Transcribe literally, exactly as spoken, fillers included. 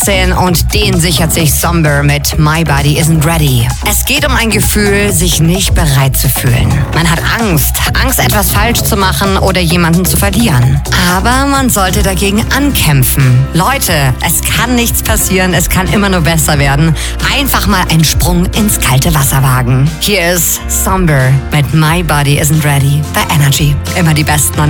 achtzehn und den sichert sich Somber mit My Body Isn't Ready. Es geht um ein Gefühl, sich nicht bereit zu fühlen. Man hat Angst, Angst etwas falsch zu machen oder jemanden zu verlieren. Aber man sollte dagegen ankämpfen. Leute, es kann nichts passieren, es kann immer nur besser werden. Einfach mal einen Sprung ins kalte Wasser wagen. Hier ist Somber mit My Body Isn't Ready bei Energy. Immer die Besten an